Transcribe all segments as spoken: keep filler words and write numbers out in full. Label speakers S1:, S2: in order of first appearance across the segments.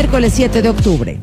S1: miércoles siete de octubre.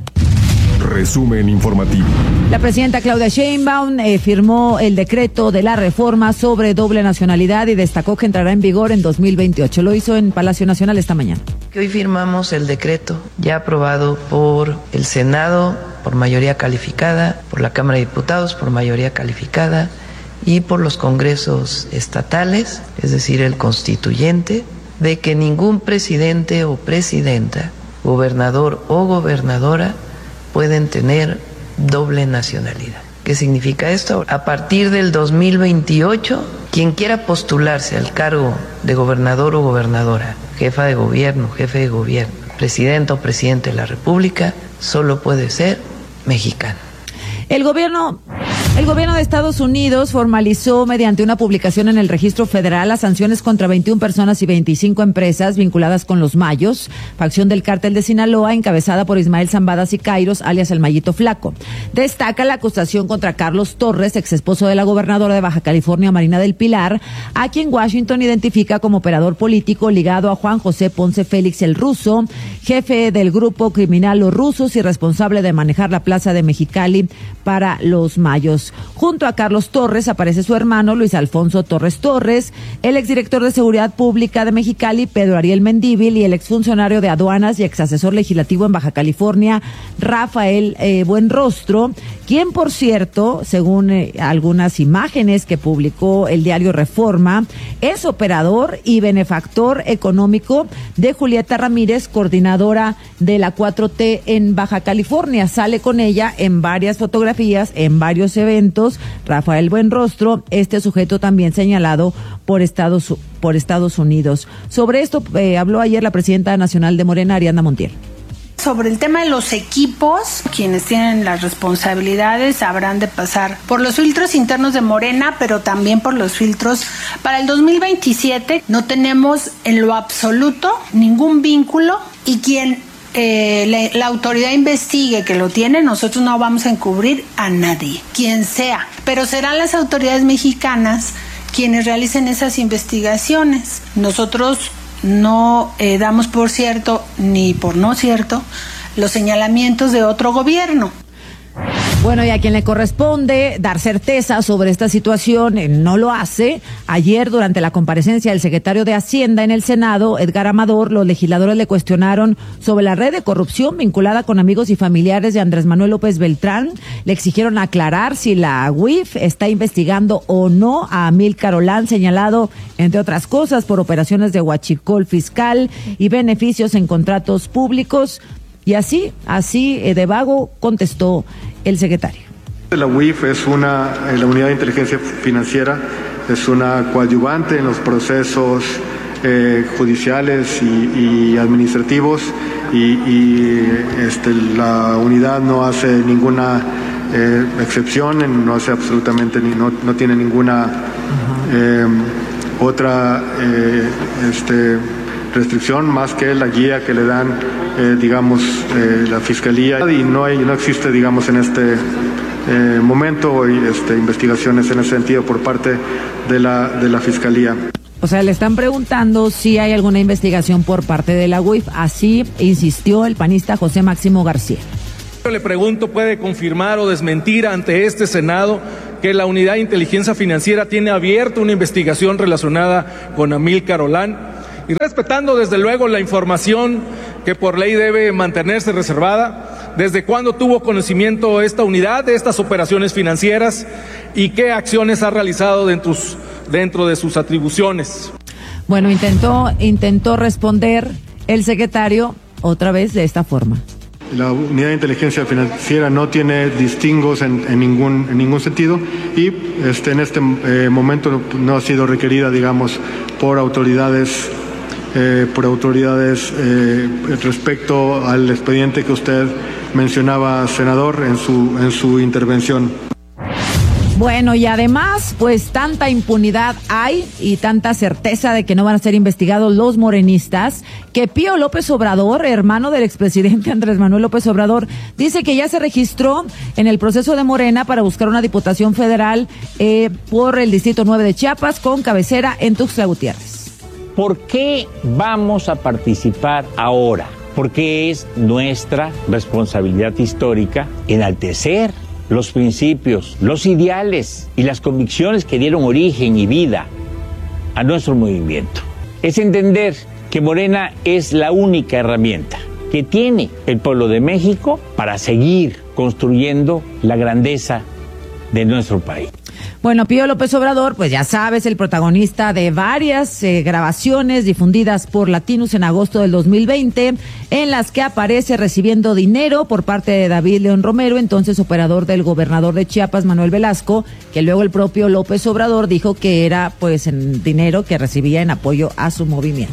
S2: Resumen informativo.
S1: La presidenta Claudia Sheinbaum eh, firmó el decreto de la reforma sobre doble nacionalidad y destacó que entrará en vigor en dos mil veintiocho. Lo hizo en Palacio Nacional esta mañana.
S3: Hoy firmamos el decreto ya aprobado por el Senado por mayoría calificada, por la Cámara de Diputados por mayoría calificada y por los congresos estatales, es decir, el constituyente, de que ningún presidente o presidenta, gobernador o gobernadora pueden tener doble nacionalidad. ¿Qué significa esto? A partir del dos mil veintiocho, quien quiera postularse al cargo de gobernador o gobernadora, jefa de gobierno, jefe de gobierno, presidente o presidente de la República, solo puede ser mexicano.
S1: El gobierno, el gobierno de Estados Unidos formalizó mediante una publicación en el Registro Federal las sanciones contra veintiuna personas y veinticinco empresas vinculadas con los Mayos, facción del cártel de Sinaloa encabezada por Ismael Zambada Sicairos, alias el Mayito Flaco. Destaca la acusación contra Carlos Torres, ex esposo de la gobernadora de Baja California, Marina del Pilar, a quien Washington identifica como operador político ligado a Juan José Ponce Félix el Ruso, jefe del grupo criminal Los Rusos y responsable de manejar la plaza de Mexicali para los Mayos. Junto a Carlos Torres aparece su hermano Luis Alfonso Torres Torres, el exdirector de Seguridad Pública de Mexicali, Pedro Ariel Mendívil, y el exfuncionario de Aduanas y exasesor legislativo en Baja California, Rafael eh, Buenrostro, quien, por cierto, según eh, algunas imágenes que publicó el diario Reforma, es operador y benefactor económico de Julieta Ramírez, coordinadora de la cuatro T en Baja California. Sale con ella en varias fotografías, en varios eventos. Rafael Buenrostro, este sujeto también señalado por Estados, por Estados Unidos. Sobre esto eh, habló ayer la presidenta nacional de Morena, Ariadna Montiel.
S4: Sobre el tema de los equipos, quienes tienen las responsabilidades habrán de pasar por los filtros internos de Morena, pero también por los filtros para el dos mil veintisiete. No tenemos en lo absoluto ningún vínculo y quien eh, la, la autoridad investigue que lo tiene, nosotros no vamos a encubrir a nadie, quien sea, pero serán las autoridades mexicanas quienes realicen esas investigaciones. Nosotros no eh, damos por cierto ni por no cierto los señalamientos de otro gobierno.
S1: Bueno, y a quien le corresponde dar certeza sobre esta situación eh, no lo hace. Ayer, durante la comparecencia del secretario de Hacienda en el Senado, Edgar Amador, los legisladores le cuestionaron sobre la red de corrupción vinculada con amigos y familiares de Andrés Manuel López Beltrán. Le exigieron aclarar si la U I F está investigando o no a Amílcar Olán, señalado, entre otras cosas, por operaciones de huachicol fiscal y beneficios en contratos públicos. Y así, así de vago contestó el secretario.
S5: La U I F es una, la Unidad de Inteligencia Financiera, es una coadyuvante en los procesos eh, judiciales y, y administrativos y, y este, la unidad no hace ninguna eh, excepción, no hace absolutamente, ni, no, no tiene ninguna eh, otra eh, este, restricción más que la guía que le dan Eh, digamos, eh, la Fiscalía, y no hay, no existe, digamos, en este eh, momento este, investigaciones en ese sentido por parte de la, de la Fiscalía.
S1: O sea, le están preguntando si hay alguna investigación por parte de la U I F, así insistió el panista José Máximo García.
S6: Yo le pregunto, ¿puede confirmar o desmentir ante este Senado que la Unidad de Inteligencia Financiera tiene abierta una investigación relacionada con Amílcar Olán? Y respetando desde luego la información que por ley debe mantenerse reservada, ¿desde cuándo tuvo conocimiento esta unidad de estas operaciones financieras y qué acciones ha realizado dentro, dentro de sus atribuciones?
S1: Bueno, intentó, intentó responder el secretario otra vez de esta forma.
S5: La Unidad de Inteligencia Financiera no tiene distingos en, en, ningún, en ningún sentido y este, en este eh, momento no ha sido requerida, digamos, por autoridades Eh, por autoridades eh, respecto al expediente que usted mencionaba, senador, en su en su intervención.
S1: Bueno, y además, pues tanta impunidad hay y tanta certeza de que no van a ser investigados los morenistas, que Pío López Obrador, hermano del expresidente Andrés Manuel López Obrador, dice que ya se registró en el proceso de Morena para buscar una diputación federal eh, por el Distrito nueve de Chiapas, con cabecera en Tuxtla Gutiérrez.
S7: ¿Por qué vamos a participar ahora? porque es nuestra responsabilidad histórica enaltecer los principios, los ideales y las convicciones que dieron origen y vida a nuestro movimiento. Es entender que Morena es la única herramienta que tiene el pueblo de México para seguir construyendo la grandeza de nuestro país.
S1: Bueno, Pío López Obrador, pues ya sabes, el protagonista de varias eh, grabaciones difundidas por Latinus en agosto del dos mil veinte, en las que aparece recibiendo dinero por parte de David León Romero, entonces operador del gobernador de Chiapas, Manuel Velasco, que luego el propio López Obrador dijo que era pues en dinero que recibía en apoyo a su movimiento.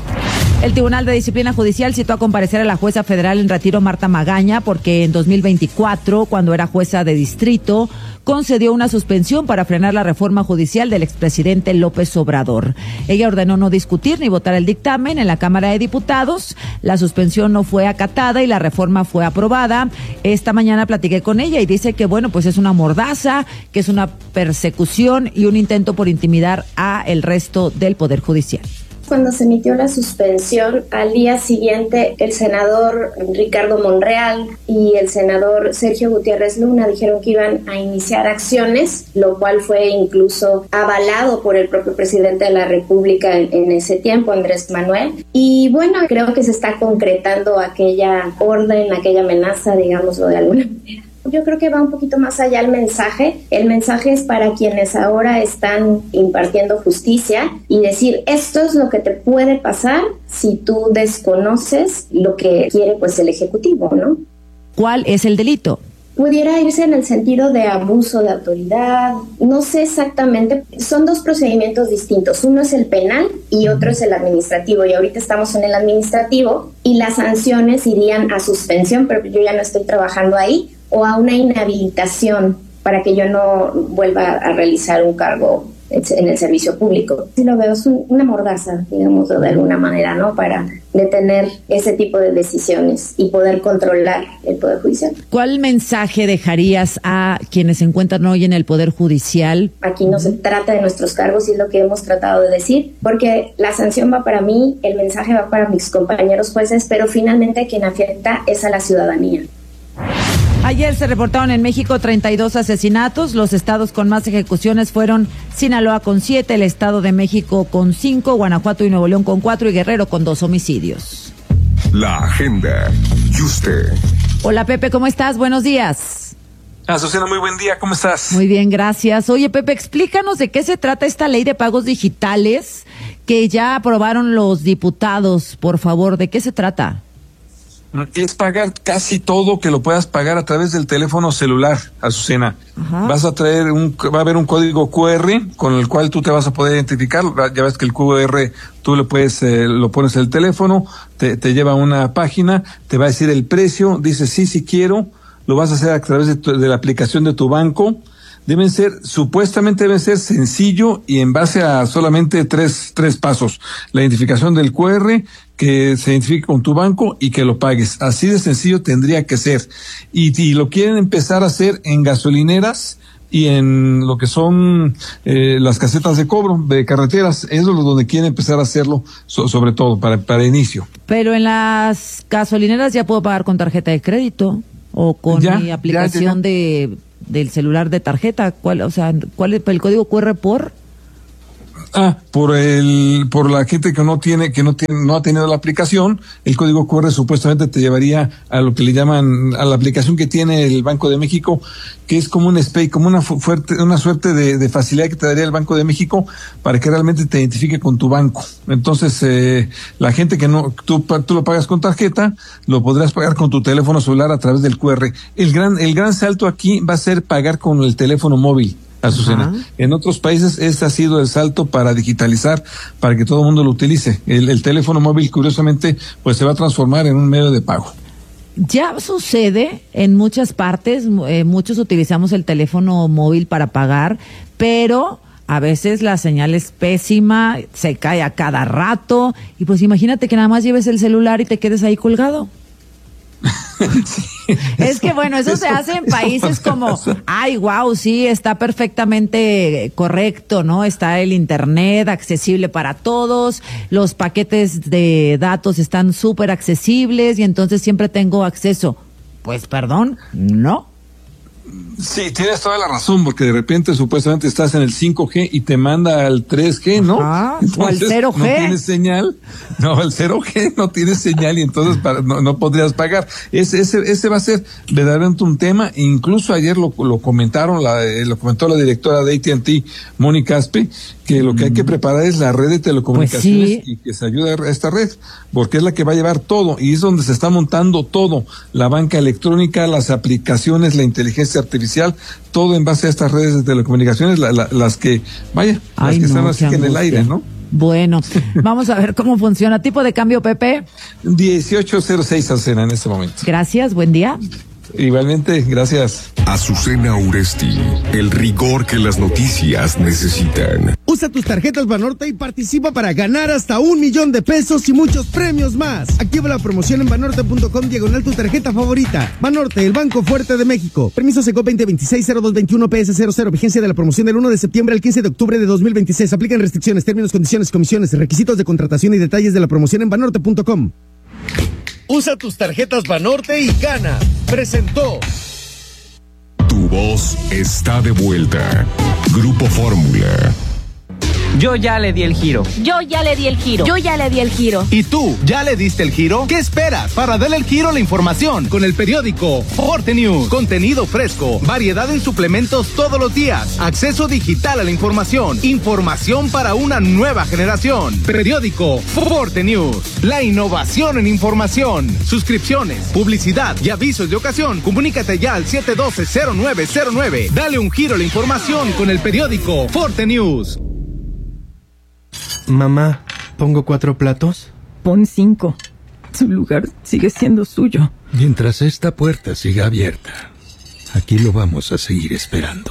S1: El Tribunal de Disciplina Judicial citó a comparecer a la jueza federal en retiro Marta Magaña porque en dos mil veinticuatro, cuando era jueza de distrito, concedió una suspensión para frenar la reforma judicial del expresidente López Obrador. Ella ordenó no discutir ni votar el dictamen en la Cámara de Diputados. La suspensión no fue acatada y la reforma fue aprobada. Esta mañana platiqué con ella y dice que, bueno, pues es una mordaza, que es una persecución y un intento por intimidar a el resto del Poder Judicial.
S8: Cuando se emitió la suspensión, al día siguiente el senador Ricardo Monreal y el senador Sergio Gutiérrez Luna dijeron que iban a iniciar acciones, lo cual fue incluso avalado por el propio presidente de la República en, en ese tiempo, Andrés Manuel. Y bueno, creo que se está concretando aquella orden, aquella amenaza, digámoslo de alguna manera. Yo creo que va un poquito más allá el mensaje. El mensaje es para quienes ahora están impartiendo justicia y decir, esto es lo que te puede pasar si tú desconoces lo que quiere pues el Ejecutivo, ¿no?
S1: ¿Cuál es el delito?
S8: Pudiera irse en el sentido de abuso de autoridad, no sé exactamente, son dos procedimientos distintos, uno es el penal y otro es el administrativo, y ahorita estamos en el administrativo y las sanciones irían a suspensión, pero yo ya no estoy trabajando ahí, o a una inhabilitación para que yo no vuelva a realizar un cargo en el servicio público. Si lo veo, es un, una mordaza, digamos, de alguna manera, ¿no? Para detener ese tipo de decisiones y poder controlar el Poder Judicial.
S1: ¿Cuál mensaje dejarías a quienes se encuentran hoy en el Poder Judicial?
S8: Aquí no se trata de nuestros cargos y es lo que hemos tratado de decir, porque la sanción va para mí, el mensaje va para mis compañeros jueces, pero finalmente quien afecta es a la ciudadanía.
S1: Ayer se reportaron en México treinta y dos asesinatos. Los estados con más ejecuciones fueron Sinaloa con siete, el Estado de México con cinco, Guanajuato y Nuevo León con cuatro y Guerrero con dos homicidios.
S2: La agenda y usted.
S1: Hola Pepe, ¿cómo estás? Buenos días.
S9: Azucena, muy buen día, ¿cómo estás?
S1: Muy bien, gracias. Oye Pepe, explícanos de qué se trata esta ley de pagos digitales que ya aprobaron los diputados, por favor, ¿de qué se trata?
S9: Es pagar casi todo que lo puedas pagar a través del teléfono celular, Azucena. Ajá. Vas a traer un, va a haber un código cu erre con el cual tú te vas a poder identificar. Ya ves que el cu erre tú le puedes, eh, lo pones en el teléfono, te, te lleva a una página, te va a decir el precio, dices sí, sí quiero, lo vas a hacer a través de, tu, de la aplicación de tu banco. Deben ser, supuestamente deben ser sencillo y en base a solamente tres, tres pasos. La identificación del cu erre, que se identifique con tu banco y que lo pagues. Así de sencillo tendría que ser. Y, y lo quieren empezar a hacer en gasolineras y en lo que son eh, las casetas de cobro de carreteras. Eso es donde quieren empezar a hacerlo, so, sobre todo para, para inicio.
S1: Pero en las gasolineras ya puedo pagar con tarjeta de crédito o con ya, mi aplicación ya, ya, ya. de del celular de tarjeta. ¿Cuál, o sea, cuál es el código cu erre por?
S9: Ah, por el, por la gente que no tiene, que no tiene, no ha tenido la aplicación, el código cu erre supuestamente te llevaría a lo que le llaman, a la aplicación que tiene el Banco de México, que es como un S P A Y, como una fuerte, una suerte de, de facilidad que te daría el Banco de México para que realmente te identifique con tu banco. Entonces, eh, la gente que no, tú, tú lo pagas con tarjeta, lo podrás pagar con tu teléfono celular a través del cu erre. El gran, el gran salto aquí va a ser pagar con el teléfono móvil. Azucena. Uh-huh. En otros países este ha sido el salto para digitalizar, para que todo el mundo lo utilice. El, el teléfono móvil, curiosamente, pues se va a transformar en un medio de pago.
S1: Ya sucede en muchas partes, eh, muchos utilizamos el teléfono móvil para pagar, pero a veces la señal es pésima, se cae a cada rato, y pues imagínate que nada más lleves el celular y te quedes ahí colgado. Sí, es que bueno, eso, eso se hace en países como, ay, wow, sí, está perfectamente correcto, ¿no? Está el internet accesible para todos, los paquetes de datos están súper accesibles y entonces siempre tengo acceso. Pues perdón, no.
S9: Sí, tienes toda la razón, porque de repente supuestamente estás en el cinco G y te manda al tres G, ¿no?
S1: Ah, o al cero G.
S9: No tienes señal, no, el cero G no tienes señal y entonces para, no, no podrías pagar. Ese, ese, ese va a ser verdaderamente un tema, incluso ayer lo, lo comentaron, la, lo comentó la directora de A T and T, Mónica Aspe, que lo que hay que preparar es la red de telecomunicaciones, pues sí, y que se ayude a esta red, porque es la que va a llevar todo, y es donde se está montando todo, la banca electrónica, las aplicaciones, la inteligencia artificial, todo en base a estas redes de telecomunicaciones, la, la, las que, vaya, Ay, las que no, están así en el aire, ¿no?
S1: Bueno, vamos a ver cómo funciona. ¿Tipo de cambio, Pepe?
S9: dieciocho cero seis Azucena en este momento.
S1: Gracias, buen día.
S9: Igualmente, gracias.
S2: Azucena Uresti, el rigor que las noticias necesitan.
S10: Usa tus tarjetas Banorte y participa para ganar hasta un millón de pesos y muchos premios más. Activa la promoción en banorte punto com diagonal tu tarjeta favorita. Banorte, el banco fuerte de México. Permiso Seco veinte veintiséis cero dos veintiuno P S cero cero. Vigencia de la promoción del uno de septiembre al quince de octubre de dos mil veintiséis. Aplican restricciones, términos, condiciones, comisiones, requisitos de contratación y detalles de la promoción en banorte punto com.
S11: Usa tus tarjetas Banorte y gana. Presentó.
S2: Tu voz está de vuelta. Grupo Fórmula.
S12: Yo ya le di el giro.
S13: Yo ya le di el giro.
S14: Yo ya le di el giro.
S11: ¿Y tú, ya le diste el giro? ¿Qué esperas para darle el giro a la información? Con el periódico Forte News. Contenido fresco, variedad en suplementos todos los días, acceso digital a la información, información para una nueva generación. Periódico Forte News. La innovación en información. Suscripciones, publicidad y avisos de ocasión. Comunícate ya al siete uno dos cero nueve cero nueve. Dale un giro a la información con el periódico Forte News.
S15: Mamá, ¿pongo cuatro platos?
S16: Pon cinco. Su lugar sigue siendo suyo.
S17: Mientras esta puerta siga abierta, aquí lo vamos a seguir esperando.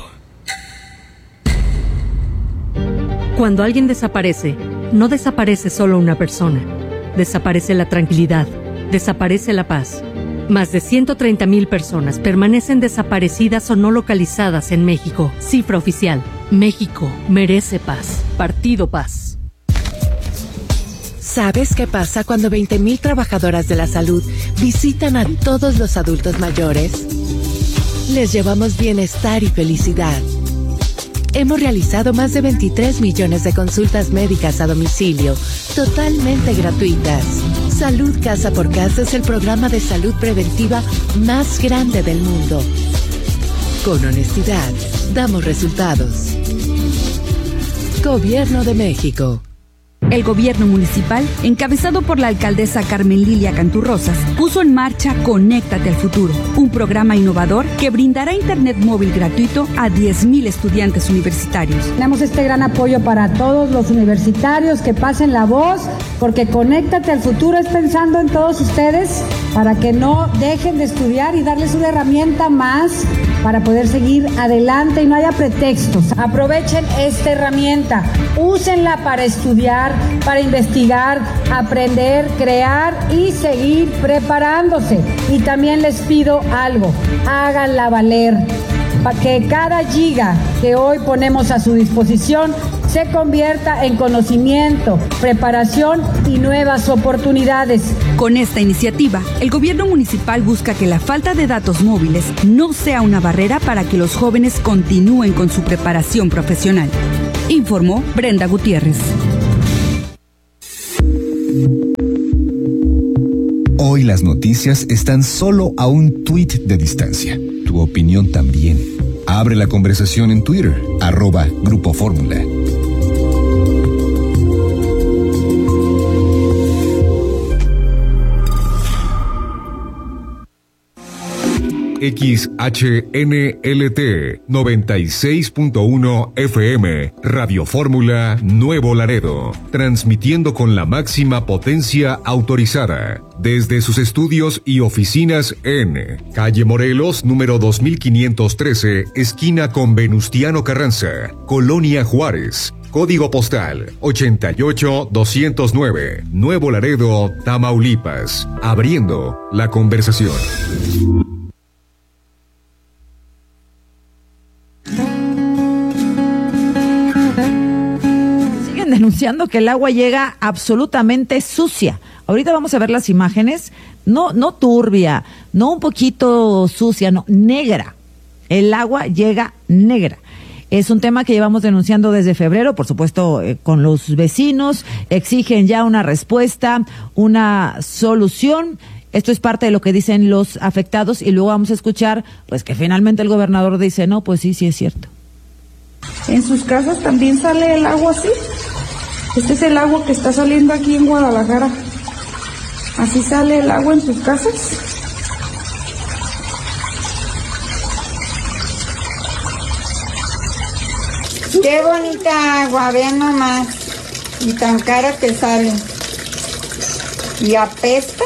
S18: Cuando alguien desaparece, no desaparece solo una persona. Desaparece la tranquilidad, desaparece la paz. Más de ciento treinta mil personas permanecen desaparecidas o no localizadas en México. Cifra oficial. México merece paz. Partido Paz.
S19: ¿Sabes qué pasa cuando veinte mil trabajadoras de la salud visitan a todos los adultos mayores? Les llevamos bienestar y felicidad. Hemos realizado más de veintitrés millones de consultas médicas a domicilio, totalmente gratuitas. Salud Casa por Casa es el programa de salud preventiva más grande del mundo. Con honestidad, damos resultados. Gobierno de México.
S20: El gobierno municipal, encabezado por la alcaldesa Carmen Lilia Canturrosas, puso en marcha Conéctate al Futuro, un programa innovador que brindará internet móvil gratuito a diez mil estudiantes universitarios.
S21: Tenemos este gran apoyo para todos los universitarios, que pasen la voz, porque Conéctate al Futuro es pensando en todos ustedes, para que no dejen de estudiar y darles una herramienta más para poder seguir adelante y no haya pretextos. Aprovechen esta herramienta, úsenla para estudiar, para investigar, aprender, crear y seguir preparándose. Y también les pido algo, háganla valer, para que cada giga que hoy ponemos a su disposición se convierta en conocimiento, preparación y nuevas oportunidades.
S20: Con esta iniciativa, el gobierno municipal busca que la falta de datos móviles no sea una barrera para que los jóvenes continúen con su preparación profesional. Informó Brenda Gutiérrez.
S22: Hoy las noticias están solo a un tuit de distancia. Tu opinión también. Abre la conversación en Twitter, arroba Grupo Fórmula.
S2: X H N L T noventa y seis punto uno F M, Radio Fórmula Nuevo Laredo, transmitiendo con la máxima potencia autorizada, desde sus estudios y oficinas en Calle Morelos, número dos mil quinientos trece, esquina con Venustiano Carranza, Colonia Juárez, Código postal ochenta y ocho doscientos nueve, Nuevo Laredo, Tamaulipas. Abriendo la conversación.
S1: Siguen denunciando que el agua llega absolutamente sucia. Ahorita vamos a ver las imágenes. No, no turbia, no un poquito sucia, no, negra. El agua llega negra. Es un tema que llevamos denunciando desde febrero, por supuesto, eh, con los vecinos. Exigen ya una respuesta, una solución. Esto es parte de lo que dicen los afectados y luego vamos a escuchar, pues que finalmente el gobernador dice, no, pues sí, sí es cierto.
S13: ¿En sus casas también sale el agua así? Este es el agua que está saliendo aquí en Guadalajara. ¿Así sale el agua en sus casas?
S14: Qué bonita agua, vean nomás. Y tan cara que sale. Y apesta.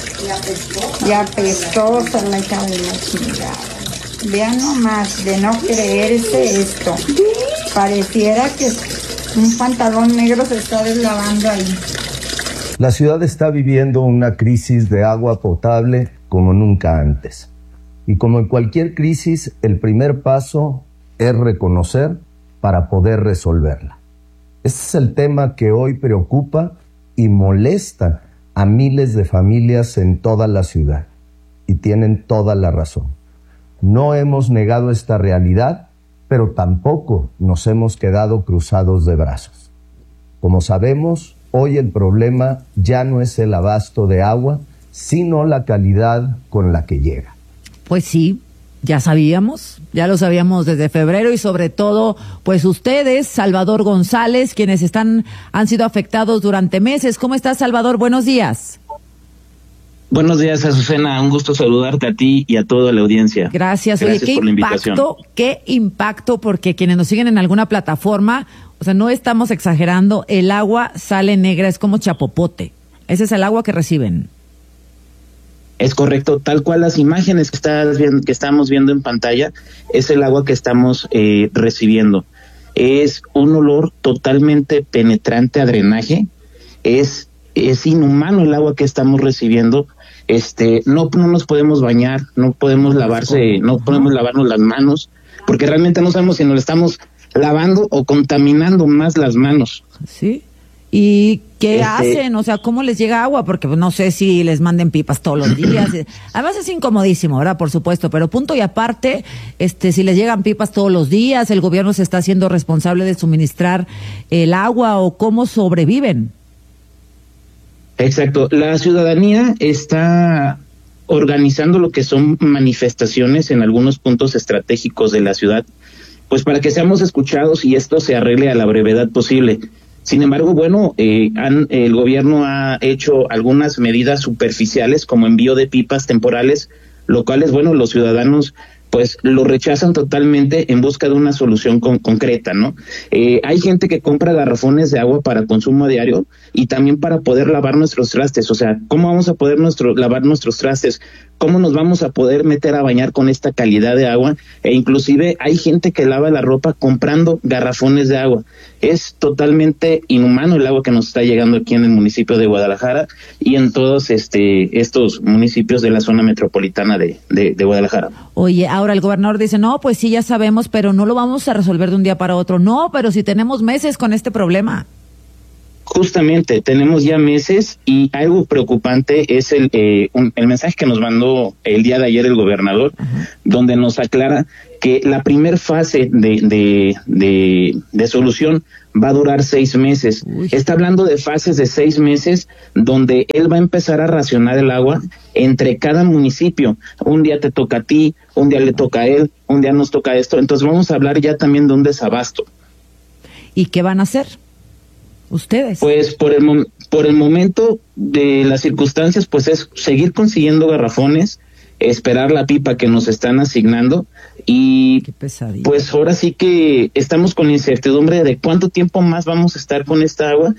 S14: Y apestosa la hija de la chingada. Vean nomás, de no creerse esto. Pareciera que un pantalón negro se está deslavando ahí.
S23: La ciudad está viviendo una crisis de agua potable como nunca antes. Y como en cualquier crisis, el primer paso es reconocer para poder resolverla. Este es el tema que hoy preocupa y molesta a miles de familias en toda la ciudad. Y tienen toda la razón. No hemos negado esta realidad, pero tampoco nos hemos quedado cruzados de brazos. Como sabemos, hoy el problema ya no es el abasto de agua, sino la calidad con la que llega.
S1: Pues sí, ya sabíamos, ya lo sabíamos desde febrero y sobre todo, pues ustedes, Salvador González, quienes están han sido afectados durante meses. ¿Cómo estás, Salvador? Buenos días.
S24: Buenos días, Azucena. Un gusto saludarte a ti y a toda la audiencia.
S1: Gracias.
S24: Gracias
S1: Oye, qué
S24: por la
S1: impacto,
S24: invitación.
S1: qué impacto, porque quienes nos siguen en alguna plataforma, o sea, no estamos exagerando, el agua sale negra, es como chapopote. Ese es el agua que reciben.
S24: Es correcto, tal cual las imágenes que, estás viendo, que estamos viendo en pantalla, es el agua que estamos eh, recibiendo. Es un olor totalmente penetrante a drenaje, es, es inhumano el agua que estamos recibiendo. Este, no, no nos podemos bañar, no podemos lavarse, no podemos lavarnos las manos, porque realmente no sabemos si nos estamos lavando o contaminando más las manos.
S1: Sí. ¿Y qué
S24: Este-
S1: hacen? O sea, ¿cómo les llega agua? Porque no sé si les manden pipas todos los días. Además es incomodísimo, ¿verdad? Por supuesto, pero punto y aparte, este, si les llegan pipas todos los días, el gobierno se está haciendo responsable de suministrar el agua o cómo sobreviven.
S24: Exacto, la ciudadanía está organizando lo que son manifestaciones en algunos puntos estratégicos de la ciudad, pues para que seamos escuchados y esto se arregle a la brevedad posible. Sin embargo, bueno, eh, han, el gobierno ha hecho algunas medidas superficiales como envío de pipas temporales, lo cual es, bueno, los ciudadanos pues lo rechazan totalmente en busca de una solución con, concreta, ¿no? Eh, hay gente que compra garrafones de agua para consumo diario y también para poder lavar nuestros trastes. O sea, ¿cómo vamos a poder nuestro, lavar nuestros trastes? ¿Cómo nos vamos a poder meter a bañar con esta calidad de agua? E inclusive hay gente que lava la ropa comprando garrafones de agua. Es totalmente inhumano el agua que nos está llegando aquí en el municipio de Guadalajara y en todos este estos municipios de la zona metropolitana de, de, de Guadalajara.
S1: Oye, ahora el gobernador dice, no, pues sí, ya sabemos, pero no lo vamos a resolver de un día para otro. No, pero si tenemos meses con este problema.
S24: Justamente, tenemos ya meses y algo preocupante es el, eh, un, el mensaje que nos mandó el día de ayer el gobernador, uh-huh. donde nos aclara que la primer fase de, de, de, de solución va a durar seis meses. Uy. Está hablando de fases de seis meses donde él va a empezar a racionar el agua entre cada municipio. Un día te toca a ti, un día le toca a él, un día nos toca esto. Entonces vamos a hablar ya también de un desabasto.
S1: ¿Y qué van a hacer ustedes?
S24: Pues por el, mom- por el momento de las circunstancias, pues es seguir consiguiendo garrafones, esperar la pipa que nos están asignando y pues ahora sí que estamos con la incertidumbre de cuánto tiempo más vamos a estar con esta agua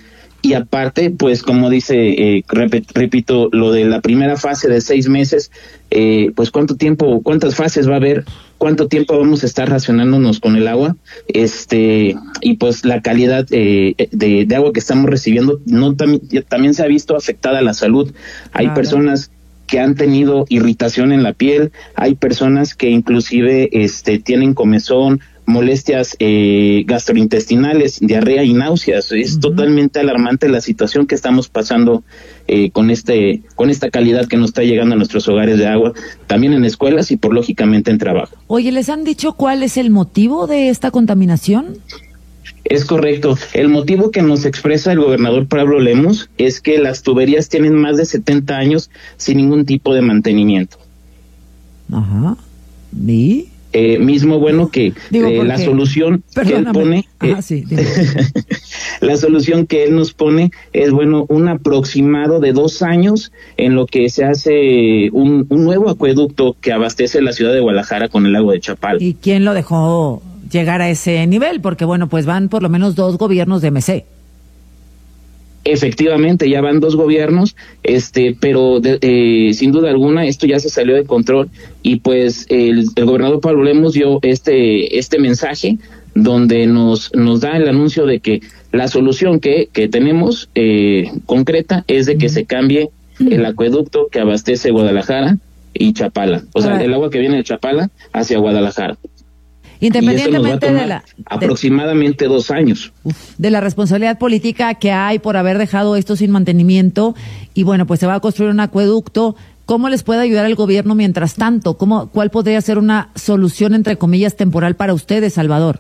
S24: y aparte, pues como dice, eh, repet, repito, lo de la primera fase de seis meses, eh, pues cuánto tiempo, cuántas fases va a haber, cuánto tiempo vamos a estar racionándonos con el agua, este y pues la calidad eh, de, de agua que estamos recibiendo, no tam, también se ha visto afectada la salud. Hay claro. personas que han tenido irritación en la piel, hay personas que inclusive este tienen comezón, molestias eh, gastrointestinales, diarrea y náuseas. Es uh-huh. totalmente alarmante la situación que estamos pasando eh, con este con esta calidad que nos está llegando a nuestros hogares de agua, también en escuelas y por lógicamente en trabajo.
S1: Oye, ¿les han dicho cuál es el motivo de esta contaminación?
S24: Es correcto. El motivo que nos expresa el gobernador Pablo Lemus es que las tuberías tienen más de setenta años sin ningún tipo de mantenimiento.
S1: Ajá. ¿Y?
S24: Eh, mismo bueno que
S1: Digo,
S24: eh, la solución Perdóname. que él pone
S1: Ajá,
S24: eh,
S1: sí,
S24: la solución que él nos pone es bueno un aproximado de dos años en lo que se hace un, un nuevo acueducto que abastece la ciudad de Guadalajara con el lago de Chapala.
S1: ¿Y quién lo dejó llegar a ese nivel? Porque bueno, pues van por lo menos dos gobiernos de M C.
S24: Efectivamente, ya van dos gobiernos, este, pero de, eh, sin duda alguna esto ya se salió de control y pues el, el gobernador Pablo Lemus dio este este mensaje donde nos nos da el anuncio de que la solución que que tenemos eh, concreta es de que se cambie el acueducto que abastece Guadalajara y Chapala, o sea, el agua que viene de Chapala hacia Guadalajara.
S1: Independientemente de la
S24: aproximadamente de, dos años
S1: de la responsabilidad política que hay por haber dejado esto sin mantenimiento y bueno, pues se va a construir un acueducto. ¿Cómo les puede ayudar el gobierno mientras tanto? ¿Cómo, cuál podría ser una solución entre comillas temporal para ustedes, Salvador?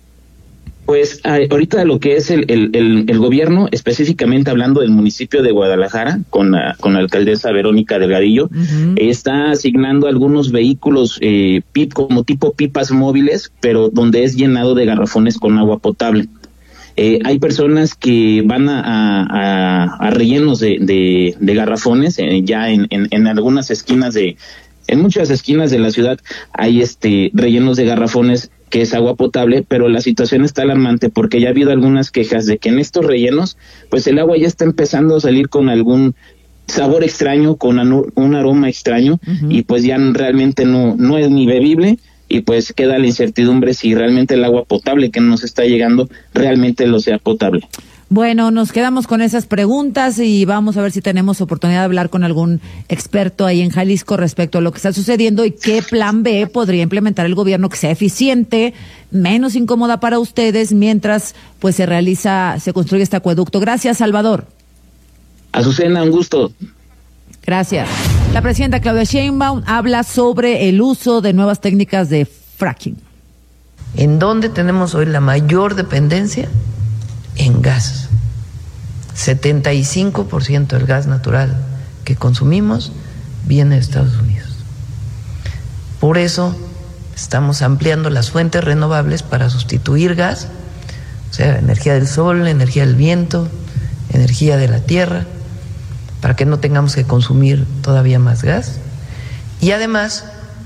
S24: Pues ahorita lo que es el, el, el, el gobierno, específicamente hablando del municipio de Guadalajara, con la, con la alcaldesa Verónica Delgadillo, uh-huh. está asignando algunos vehículos eh, pip, como tipo pipas móviles, pero donde es llenado de garrafones con agua potable. Eh, hay personas que van a, a, a rellenos de, de, de garrafones, eh, ya en, en, en algunas esquinas de, en muchas esquinas de la ciudad hay este rellenos de garrafones que es agua potable, pero la situación está alarmante porque ya ha habido algunas quejas de que en estos rellenos, pues el agua ya está empezando a salir con algún sabor extraño, con un aroma extraño, uh-huh. y pues ya realmente no, no es ni bebible, y pues queda la incertidumbre si realmente el agua potable que nos está llegando realmente lo sea potable.
S1: Bueno, nos quedamos con esas preguntas y vamos a ver si tenemos oportunidad de hablar con algún experto ahí en Jalisco respecto a lo que está sucediendo y qué plan B podría implementar el gobierno que sea eficiente, menos incómoda para ustedes, mientras pues se realiza, se construye este acueducto. Gracias, Salvador.
S24: Azucena, un gusto.
S1: Gracias. La presidenta Claudia Sheinbaum habla sobre el uso de nuevas técnicas de fracking.
S3: ¿En dónde tenemos hoy la mayor dependencia? En gas. setenta y cinco por ciento del gas natural que consumimos viene de Estados Unidos. Por eso estamos ampliando las fuentes renovables para sustituir gas, o sea, energía del sol, energía del viento, energía de la tierra, para que no tengamos que consumir todavía más gas. Y además,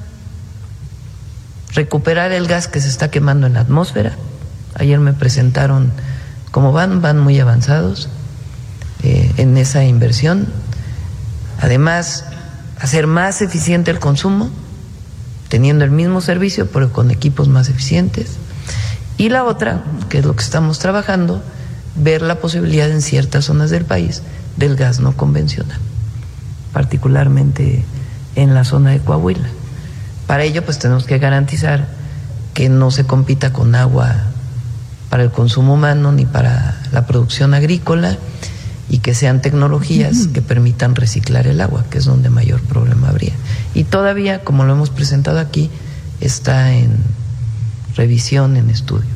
S3: recuperar el gas que se está quemando en la atmósfera. Ayer me presentaron cómo van, van muy avanzados eh, en esa inversión. Además, hacer más eficiente el consumo, teniendo el mismo servicio, pero con equipos más eficientes. Y la otra, que es lo que estamos trabajando, ver la posibilidad en ciertas zonas del país del gas no convencional, particularmente en la zona de Coahuila. Para ello, pues tenemos que garantizar que no se compita con agua para el consumo humano ni para la producción agrícola y que sean tecnologías que permitan reciclar el agua, que es donde mayor problema habría. Y todavía, como lo hemos presentado aquí, está en revisión, en estudio.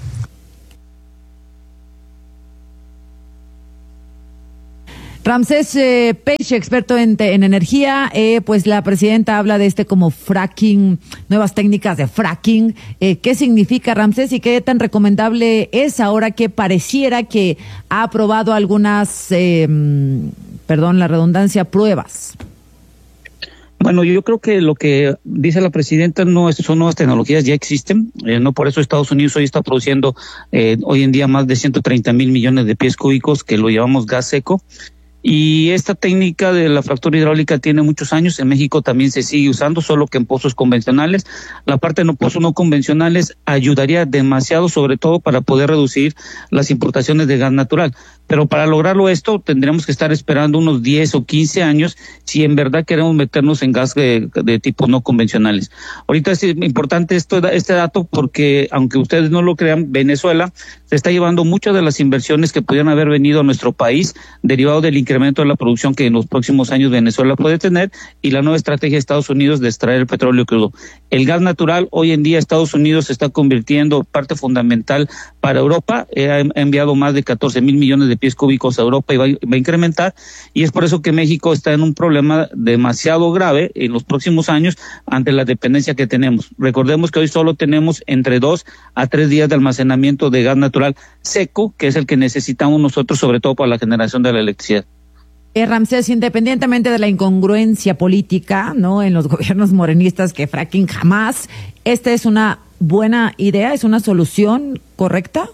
S1: Ramsés eh, Peixe, experto en, en energía, eh, pues la presidenta habla de este como fracking, nuevas técnicas de fracking. Eh, ¿Qué significa, Ramsés, y qué tan recomendable es ahora que pareciera que ha aprobado algunas, eh, perdón la redundancia, pruebas?
S4: Bueno, yo creo que lo que dice la presidenta no es, son nuevas tecnologías, ya existen, eh, no por eso Estados Unidos hoy está produciendo eh, hoy en día más de ciento treinta mil millones de pies cúbicos, que lo llamamos gas seco. Y esta técnica de la fractura hidráulica tiene muchos años. En México también se sigue usando, solo que en pozos convencionales. La parte de los pozos no convencionales ayudaría demasiado, sobre todo para poder reducir las importaciones de gas natural. Pero para lograrlo esto tendremos que estar esperando unos diez o quince años si en verdad queremos meternos en gas de, de tipo no convencionales. Ahorita es importante esto, este dato porque, aunque ustedes no lo crean, Venezuela se está llevando muchas de las inversiones que pudieran haber venido a nuestro país derivado del incremento de la producción que en los próximos años Venezuela puede tener y la nueva estrategia de Estados Unidos de extraer el petróleo crudo. El gas natural, hoy en día Estados Unidos se está convirtiendo en parte fundamental para Europa. Eh, ha enviado más de catorce mil millones de pies cúbicos a Europa y va, va a incrementar, y es por eso que México está en un problema demasiado grave en los próximos años ante la dependencia que tenemos. Recordemos que hoy solo tenemos entre dos a tres días de almacenamiento de gas natural seco, que es el que necesitamos nosotros, sobre todo para la generación de la electricidad.
S1: Eh, Ramsés, independientemente de la incongruencia política, ¿no?, en los gobiernos morenistas, que fracking jamás, ¿esta es una buena idea? ¿Es una solución correcta?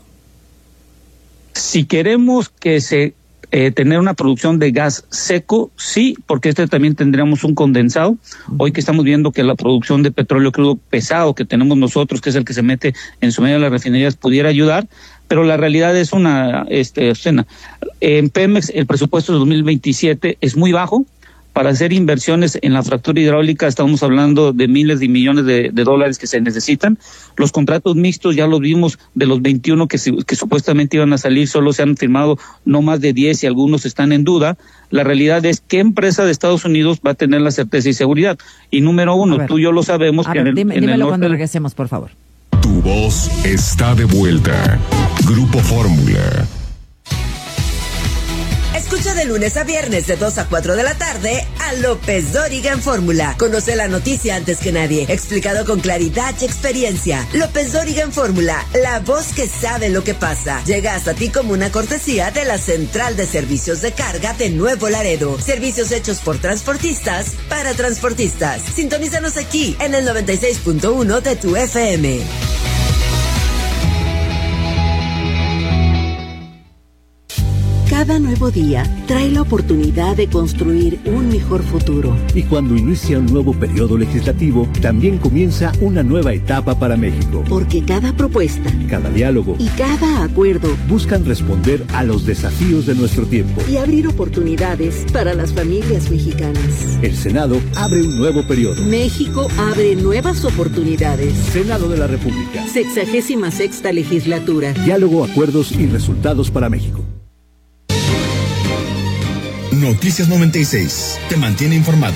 S4: Si queremos que se eh, tener una producción de gas seco, sí, porque este también tendríamos un condensado. Hoy que estamos viendo que la producción de petróleo crudo pesado que tenemos nosotros, que es el que se mete en su medio de las refinerías, pudiera ayudar, pero la realidad es una este, escena. En Pemex el presupuesto de dos mil veintisiete es muy bajo. Para hacer inversiones en la fractura hidráulica estamos hablando de miles de millones de, de dólares que se necesitan. Los contratos mixtos ya los vimos, de los veintiuno que, que supuestamente iban a salir, solo se han firmado no más de diez y algunos están en duda. La realidad es qué empresa de Estados Unidos va a tener la certeza y seguridad. Y número uno, ver, tú y yo lo sabemos.
S1: A
S4: que
S1: ver,
S4: en el,
S1: dime,
S4: en
S1: dímelo
S4: el
S1: cuando
S4: norte...
S1: regresemos, por favor.
S2: Tu voz está de vuelta. Grupo Fórmula.
S5: Escucha de lunes a viernes de dos a cuatro de la tarde a López Dóriga en Fórmula. Conoce la noticia antes que nadie, explicado con claridad y experiencia. López Dóriga en Fórmula, la voz que sabe lo que pasa. Llega hasta ti como una cortesía de la Central de Servicios de Carga de Nuevo Laredo. Servicios hechos por transportistas para transportistas. Sintonízanos aquí en el noventa y seis punto uno de tu F M.
S6: Cada nuevo día trae la oportunidad de construir un mejor futuro.
S7: Y cuando inicia un nuevo periodo legislativo, también comienza una nueva etapa para México.
S6: Porque cada propuesta,
S7: cada diálogo
S6: y cada acuerdo
S7: buscan responder a los desafíos de nuestro tiempo
S6: y abrir oportunidades para las familias mexicanas.
S7: El Senado abre un nuevo periodo.
S6: México abre nuevas oportunidades.
S7: Senado de la República.
S6: Sexagésima sexta legislatura.
S7: Diálogo, acuerdos y resultados para México.
S25: Noticias noventa y seis te mantiene informado.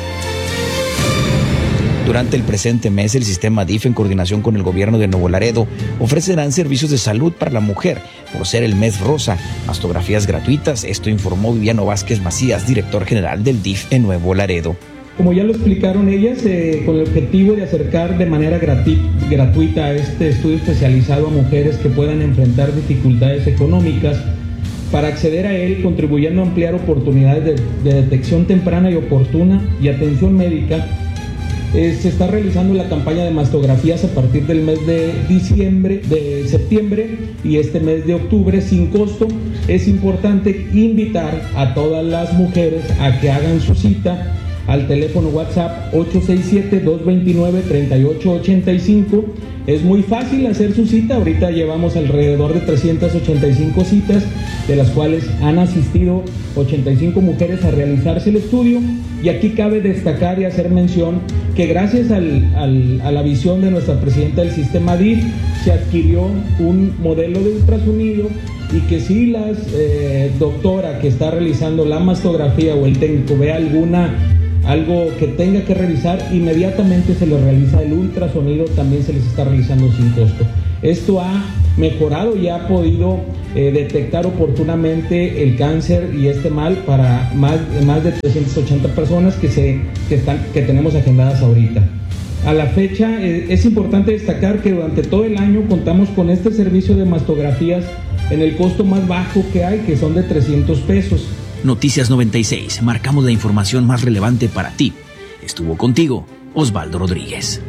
S26: Durante el presente mes, el sistema D I F, en coordinación con el gobierno de Nuevo Laredo, ofrecerán servicios de salud para la mujer por ser el mes rosa, mastografías gratuitas. Esto informó Viviano Vázquez Macías, director general del D I F en Nuevo Laredo.
S27: Como ya lo explicaron ellas, eh, con el objetivo de acercar de manera grati- gratuita este estudio especializado a mujeres que puedan enfrentar dificultades económicas, para acceder a él, contribuyendo a ampliar oportunidades de, de detección temprana y oportuna y atención médica, eh, se está realizando la campaña de mastografías a partir del mes de diciembre, de septiembre y este mes de octubre sin costo. Es importante invitar a todas las mujeres a que hagan su cita al teléfono WhatsApp ocho seis siete, dos dos nueve, tres ocho ocho cinco. Es muy fácil hacer su cita. Ahorita llevamos alrededor de trescientas ochenta y cinco citas, de las cuales han asistido ochenta y cinco mujeres a realizarse el estudio. Y aquí cabe destacar y hacer mención que gracias al, al, a la visión de nuestra presidenta del sistema D I F, se adquirió un modelo de ultrasonido, y que si la eh, doctora que está realizando la mastografía o el técnico ve alguna algo que tenga que revisar, inmediatamente se le realiza el ultrasonido, también se les está realizando sin costo. Esto ha mejorado y ha podido eh, detectar oportunamente el cáncer y este mal para más, más de trescientas ochenta personas que, se, que, están, que tenemos agendadas ahorita. A la fecha eh, es importante destacar que durante todo el año contamos con este servicio de mastografías en el costo más bajo que hay, que son de trescientos pesos.
S26: Noticias noventa y seis, marcamos la información más relevante para ti. Estuvo contigo Osvaldo Rodríguez.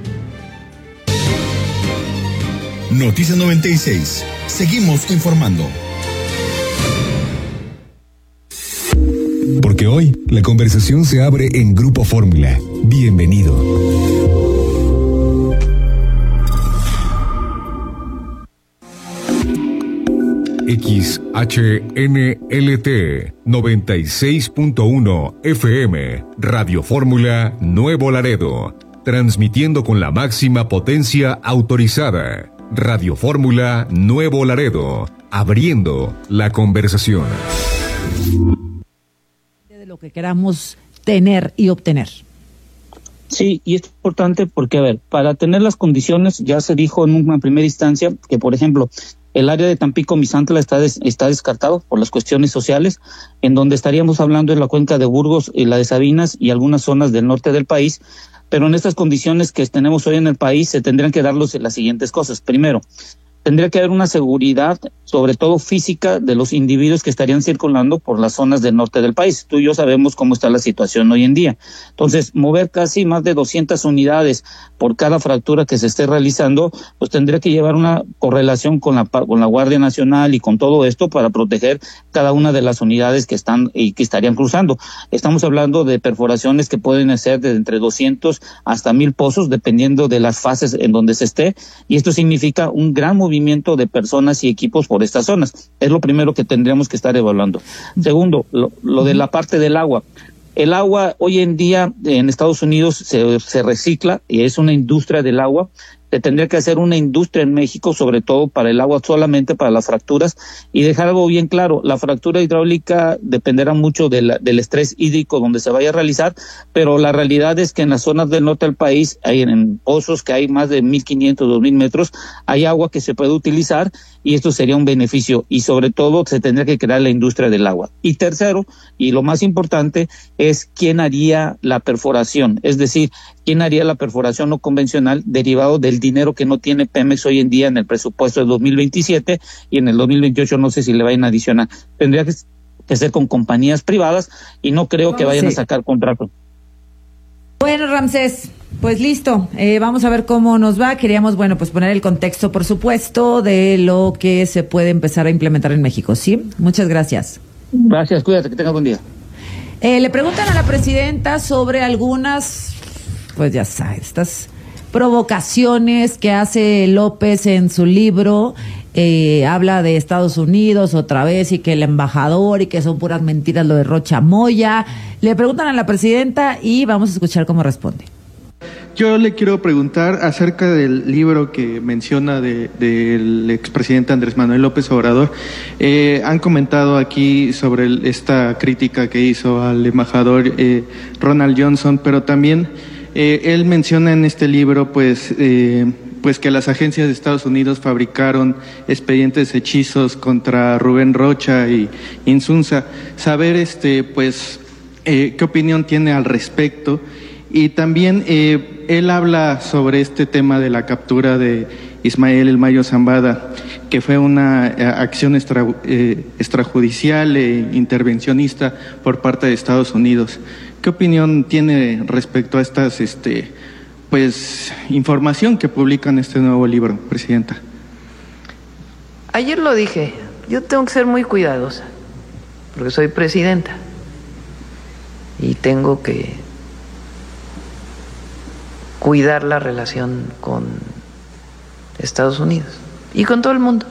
S25: Noticias noventa y seis. Seguimos informando.
S2: Porque hoy la conversación se abre en Grupo Fórmula. Bienvenido. X H N L T noventa y seis punto uno F M, Radio Fórmula Nuevo Laredo, transmitiendo con la máxima potencia autorizada. Radio Fórmula Nuevo Laredo, abriendo la conversación.
S1: De lo que queramos tener y obtener.
S4: Sí, y es importante porque, a ver, para tener las condiciones, ya se dijo en una primera instancia que, por ejemplo, el área de Tampico-Misantla está, des, está descartado por las cuestiones sociales, en donde estaríamos hablando de la cuenca de Burgos y la de Sabinas y algunas zonas del norte del país, pero en estas condiciones que tenemos hoy en el país se tendrían que darlos las siguientes cosas. Primero, tendría que haber una seguridad, sobre todo física, de los individuos que estarían circulando por las zonas del norte del país. Tú y yo sabemos cómo está la situación hoy en día. Entonces, mover casi más de doscientas unidades por cada fractura que se esté realizando, pues tendría que llevar una correlación con la, con la Guardia Nacional y con todo esto para proteger cada una de las unidades que están y que estarían cruzando. Estamos hablando de perforaciones que pueden ser de entre doscientos hasta mil pozos, dependiendo de las fases en donde se esté, y esto significa un gran movimiento movimiento de personas y equipos por estas zonas. Es lo primero que tendríamos que estar evaluando. Segundo, lo, lo de la parte del agua. El agua hoy en día en Estados Unidos se, se recicla y es una industria del agua. Se tendría que hacer una industria en México, sobre todo para el agua, solamente para las fracturas, y dejar algo bien claro: la fractura hidráulica dependerá mucho de la, del estrés hídrico donde se vaya a realizar, pero la realidad es que en las zonas del norte del país, hay en, en pozos que hay más de mil quinientos, dos mil metros, hay agua que se puede utilizar, y esto sería un beneficio, y sobre todo se tendría que crear la industria del agua. Y tercero, y lo más importante, es quién haría la perforación, es decir, quién haría la perforación no convencional derivado del dinero que no tiene Pemex hoy en día en el presupuesto del dos mil veintisiete, y en el dos mil veintiocho no sé si le vayan a adicionar. Tendría que, que ser con compañías privadas, y no creo que vayan sí. a sacar contrato.
S1: Bueno, Ramsés, pues listo, eh, vamos a ver cómo nos va. Queríamos, bueno, pues poner el contexto, por supuesto, de lo que se puede empezar a implementar en México, ¿sí? Muchas gracias.
S4: Gracias, cuídate, que tengas buen día.
S1: Eh, le preguntan a la presidenta sobre algunas, pues ya sabes, estas provocaciones que hace López en su libro. Eh, habla de Estados Unidos otra vez y que el embajador y que son puras mentiras lo de Rocha Moya. Le preguntan a la presidenta y vamos a escuchar cómo responde.
S8: Yo le quiero preguntar acerca del libro que menciona de, del expresidente Andrés Manuel López Obrador. Eh, han comentado aquí sobre el, esta crítica que hizo al embajador eh, Ronald Johnson, pero también eh, él menciona en este libro pues eh, pues que las agencias de Estados Unidos fabricaron expedientes hechizos contra Rubén Rocha y Insunza. Saber este pues eh, qué opinión tiene al respecto. Y también eh, él habla sobre este tema de la captura de Ismael El Mayo Zambada, que fue una eh, acción extra, eh, extrajudicial e intervencionista por parte de Estados Unidos. ¿Qué opinión tiene respecto a estas, este, pues, información que publica en este nuevo libro, Presidenta?
S3: Ayer lo dije, yo tengo que ser muy cuidadosa, porque soy presidenta y tengo que cuidar la relación con Estados Unidos y con todo el mundo.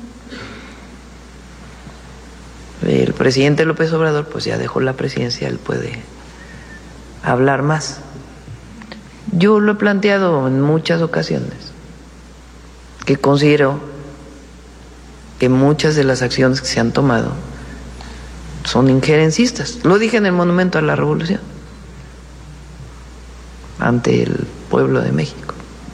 S3: El presidente López Obrador pues ya dejó la presidencia, él puede hablar más. Yo lo he planteado en muchas ocasiones, que considero que muchas de las acciones que se han tomado son injerencistas. Lo dije en el Monumento a la Revolución, ante el pueblo de México.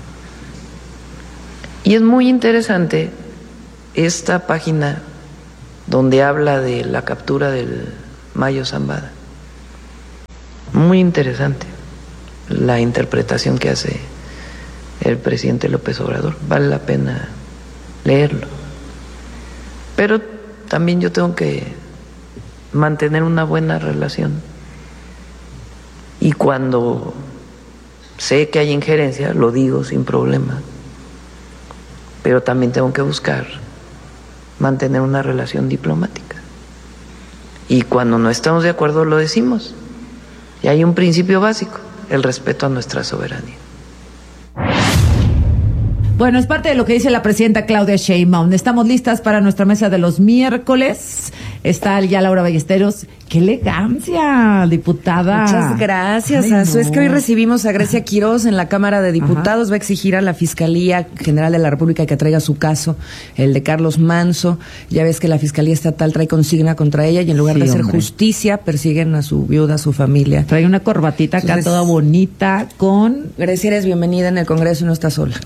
S3: Y es muy interesante esta página donde habla de la captura del Mayo Zambada. Muy interesante la interpretación que hace el presidente López Obrador. Vale la pena leerlo. Pero también yo tengo que mantener una buena relación. Y cuando sé que hay injerencia, lo digo sin problema, pero también tengo que buscar mantener una relación diplomática. Y cuando no estamos de acuerdo lo decimos. Y hay un principio básico, el respeto a nuestra soberanía.
S1: Bueno, es parte de lo que dice la presidenta Claudia Sheinbaum. Estamos listas para nuestra mesa de los miércoles. Está ya Laura Ballesteros. ¡Qué elegancia, diputada!
S9: Muchas gracias, Azu. No. Es que hoy recibimos a Grecia Quiroz en la Cámara de Diputados. Ajá. Va a exigir a la Fiscalía General de la República que traiga su caso, el de Carlos Manso. Ya ves que la Fiscalía Estatal trae consigna contra ella y en lugar sí, de hacer hombre. justicia, persiguen a su viuda, a su familia.
S1: Trae una corbatita acá Entonces, toda bonita con...
S9: Grecia, eres bienvenida en el Congreso y no estás sola.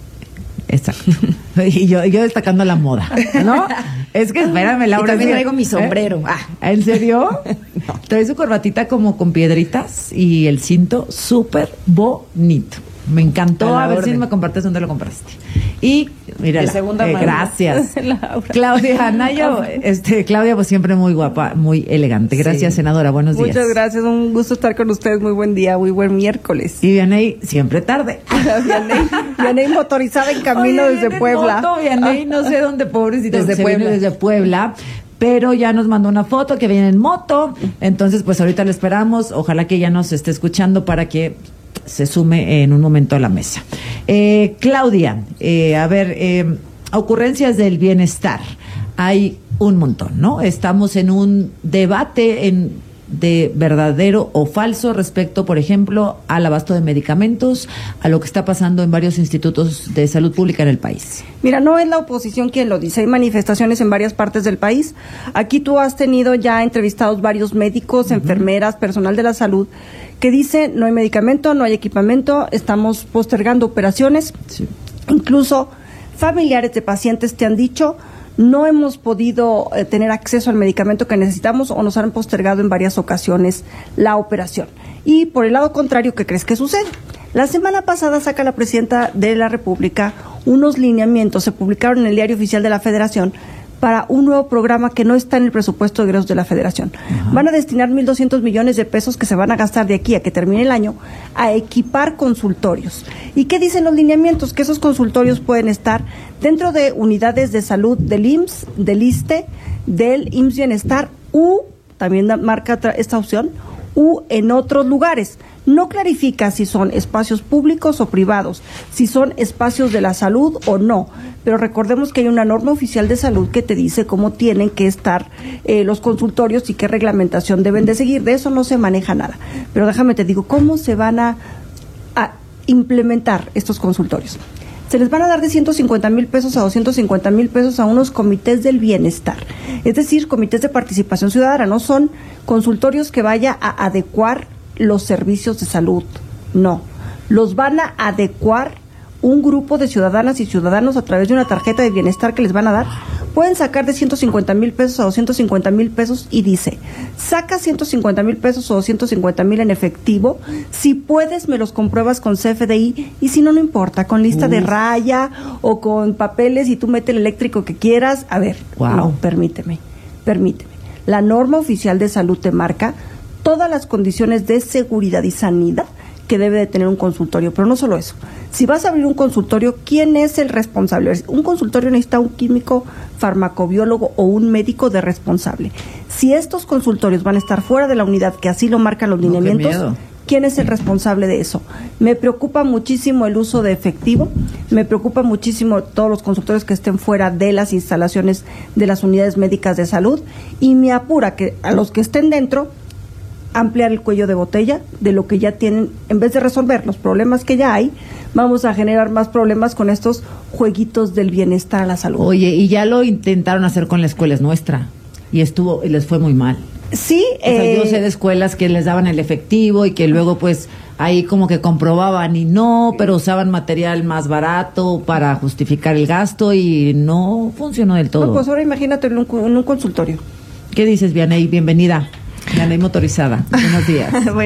S1: Exacto. Y yo, yo destacando la moda, ¿no? Es que espérame, Laura.
S9: Y también
S1: es que,
S9: traigo mi sombrero.
S1: ¿Eh? Ah, ¿en serio? No. Trae su corbatita como con piedritas y el cinto súper bonito. Me encantó. A, a ver orden. si me compartes dónde lo compraste. Y mira,
S9: de segunda
S1: eh,
S9: mano.
S1: Gracias. Claudia Anaya, este, Claudia, pues siempre muy guapa, muy elegante. Gracias, sí. senadora. Buenos días.
S10: Muchas gracias. Un gusto estar con ustedes. Muy buen día, muy buen miércoles.
S1: Y Vianey, siempre tarde.
S10: Vianey, Vianey motorizada en camino Oye, desde Puebla.
S1: Moto, Vianey, no sé dónde, pobrecito.
S10: Desde Puebla.
S1: Desde Puebla. Pero ya nos mandó una foto que viene en moto. Entonces, pues ahorita lo esperamos. Ojalá que ella nos esté escuchando para que se sume en un momento a la mesa. Eh, Claudia, eh, a ver, eh, ocurrencias del bienestar. Hay un montón, ¿no? Estamos en un debate en, de verdadero o falso respecto, por ejemplo, al abasto de medicamentos, a lo que está pasando en varios institutos de salud pública en el país.
S10: Mira, no es la oposición quien lo dice, hay manifestaciones en varias partes del país. Aquí tú has tenido ya entrevistados varios médicos, uh-huh. enfermeras, personal de la salud, que dice no hay medicamento, no hay equipamiento, estamos postergando operaciones. Sí. Incluso familiares de pacientes te han dicho no hemos podido eh, tener acceso al medicamento que necesitamos o nos han postergado en varias ocasiones la operación. Y por el lado contrario, ¿qué crees que sucede? La semana pasada saca la presidenta de la República unos lineamientos, se publicaron en el Diario Oficial de la Federación, para un nuevo programa que no está en el presupuesto de egresos de la Federación. Ajá. Van a destinar mil doscientos millones de pesos que se van a gastar de aquí a que termine el año a equipar consultorios. ¿Y qué dicen los lineamientos? Que esos consultorios pueden estar dentro de unidades de salud del I M S S, del ISSSTE, del I M S S Bienestar, u, también marca esta opción, u en otros lugares. No clarifica si son espacios públicos o privados, si son espacios de la salud o no, pero recordemos que hay una norma oficial de salud que te dice cómo tienen que estar eh, los consultorios y qué reglamentación deben de seguir. De eso no se maneja nada, pero déjame te digo, ¿cómo se van a, a implementar estos consultorios? Se les van a dar de ciento cincuenta mil pesos a doscientos cincuenta mil pesos a unos comités del bienestar, es decir, comités de participación ciudadana. No son consultorios que vaya a adecuar los servicios de salud, no, los van a adecuar un grupo de ciudadanas y ciudadanos a través de una tarjeta de bienestar que les van a dar. Pueden sacar de ciento cincuenta mil pesos a doscientos cincuenta mil pesos y dice, saca ciento cincuenta mil pesos o doscientos cincuenta mil en efectivo, si puedes me los compruebas con C F D I y si no, no importa, con lista Uf. de raya o con papeles y tú mete el eléctrico que quieras. A ver, wow. no, permíteme, permíteme. La norma oficial de salud te marca todas las condiciones de seguridad y sanidad que debe de tener un consultorio, pero no solo eso. Si vas a abrir un consultorio, ¿quién es el responsable? Un consultorio necesita un químico, farmacobiólogo o un médico de responsable. Si estos consultorios van a estar fuera de la unidad, que así lo marcan los lineamientos, no, ¿quién es el responsable de eso? Me preocupa muchísimo el uso de efectivo, me preocupa muchísimo todos los consultorios que estén fuera de las instalaciones de las unidades médicas de salud y me apura que a los que estén dentro ampliar el cuello de botella de lo que ya tienen. En vez de resolver los problemas que ya hay, vamos a generar más problemas con estos jueguitos del bienestar a la salud.
S1: Oye, y ya lo intentaron hacer con la escuela es nuestra y estuvo y les fue muy mal.
S10: Sí,
S1: o sea, eh, yo sé de escuelas que les daban el efectivo y que luego pues ahí como que comprobaban y no, pero usaban material más barato para justificar el gasto y no funcionó del todo.
S10: No, pues ahora imagínate en un, en un consultorio.
S1: ¿Qué dices, Vianey? Bienvenida. Vianey motorizada. Buenos días.